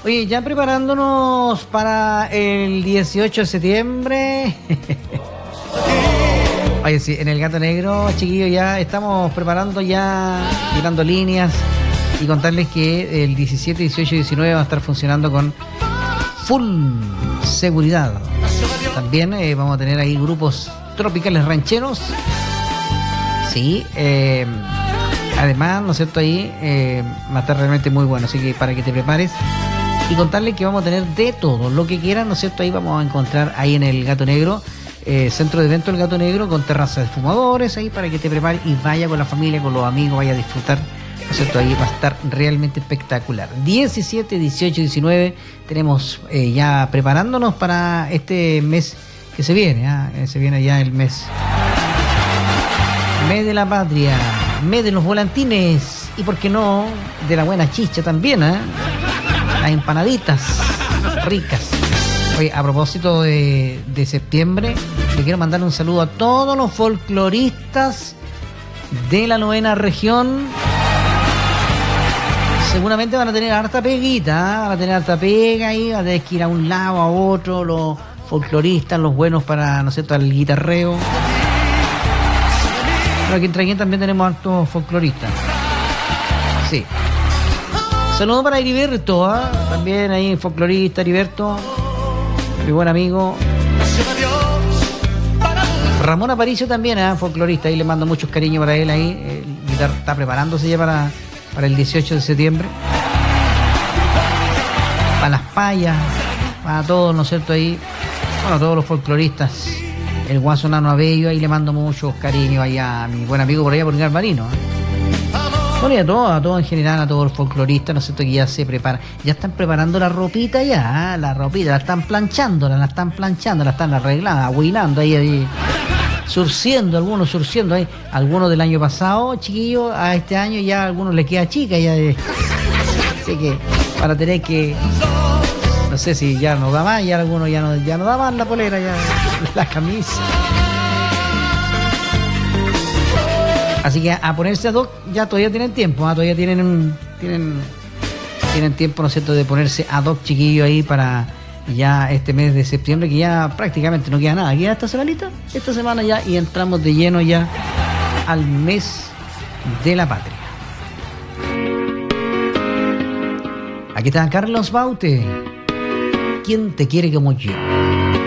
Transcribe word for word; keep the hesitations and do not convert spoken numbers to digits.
Oye, ya preparándonos para el dieciocho de septiembre. Oye, sí, en el Gato Negro, chiquillos, ya estamos preparando, ya tirando líneas y contarles que el diecisiete, dieciocho y diecinueve va a estar funcionando con full seguridad. También eh, vamos a tener ahí grupos tropicales rancheros. Sí, eh, además, ¿no es cierto? Ahí eh, va a estar realmente muy bueno, así que para que te prepares. Y contarles que vamos a tener de todo, lo que quieran, ¿no es cierto? Ahí vamos a encontrar ahí en el Gato Negro, eh, centro de evento El Gato Negro, con terraza de fumadores, ahí para que te prepares y vaya con la familia, con los amigos, vaya a disfrutar, ¿no es cierto? Ahí va a estar realmente espectacular. diecisiete, dieciocho y diecinueve tenemos eh, ya preparándonos para este mes que se viene, ¿eh? Se viene ya el mes. Mes de la patria, mes de los volantines y, ¿por qué no?, de la buena chicha también, ¿eh? Las empanaditas ricas. Oye, a propósito de, de septiembre, le quiero mandar un saludo a todos los folcloristas de la novena región. Seguramente van a tener harta peguita, ¿eh? Van a tener harta pega ahí, van a tener que ir a un lado, a otro, los folcloristas, los buenos para, ¿no es cierto?, el guitarreo. Pero aquí en Traiguén también tenemos hartos folcloristas. Sí. Saludos para Heriberto, ¿eh? También ahí folclorista Heriberto, mi buen amigo. Ramón Aparicio también, ¿eh? Folclorista, ahí le mando muchos cariños para él ahí. El guitar está preparándose ya para, para el dieciocho de septiembre. Para las payas, para todos, ¿no es cierto? Ahí, bueno, todos los folcloristas. El Guaso Nano Abello, ahí le mando muchos cariños allá a mi buen amigo por allá por el Marino, ¿eh? Bueno, y a todos, a todos en general, a todos los folcloristas, ¿no es cierto?, que ya se preparan, ya están preparando la ropita ya, ¿eh? La ropita, la están planchando, la, la están planchando, la están arreglando, aguinando ahí, ahí, surciendo, algunos surciendo ahí, algunos del año pasado, chiquillos, a este año ya a algunos les queda chica, ya, eh. Así que para tener que, no sé si ya no da más, ya algunos ya no, ya no da más la polera, ya la camisa. Así que a ponerse ad hoc ya todavía tienen tiempo, ¿eh? Todavía tienen, tienen, tienen tiempo, ¿no es cierto?, de ponerse ad hoc, chiquillo, ahí para ya este mes de septiembre, que ya prácticamente no queda nada. Queda esta semanita, esta semana ya, y entramos de lleno ya al mes de la patria. Aquí está Carlos Baute. ¿Quién te quiere como yo?